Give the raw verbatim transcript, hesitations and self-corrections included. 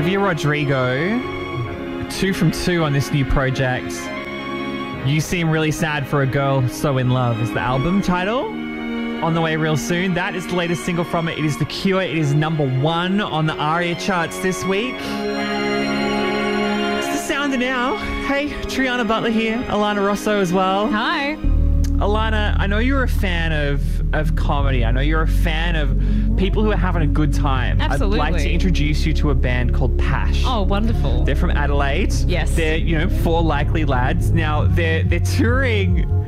Olivia Rodrigo, two from two on this new project. You Seem Really Sad for a Girl So in Love is the album title. On the way real soon. That is the latest single from it. It is The Cure. It is number one on the ARIA charts this week. It's the Sounder now. Hey, Triana Butler here. Alana Rosso as well. Hi. Alana, I know you're a fan of, of comedy. I know you're a fan of people who are having a good time. Absolutely. I'd like to introduce you to a band called Pash. Oh, wonderful. They're from Adelaide. Yes. They're, you know, four likely lads. Now, they're they're touring